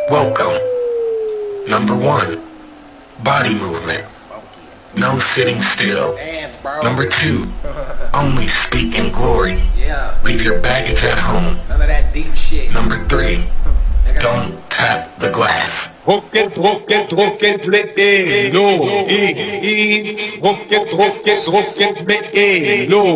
Welcome. Number 1, body movement. No sitting still. Number 2, only speak in glory. Leave your baggage at home. None of that deep shit. Number 3, don't tap the glass. Rocket, me, no, rocket, me, no.